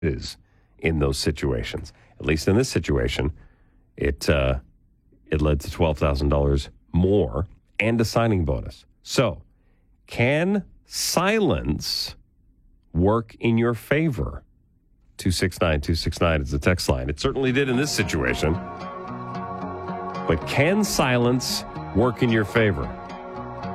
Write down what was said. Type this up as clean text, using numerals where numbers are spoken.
is in those situations. At least in this situation, it led to $12,000 more and a signing bonus. So, can silence work in your favor? 269-269 is the text line. It certainly did in this situation. But can silence work in your favor?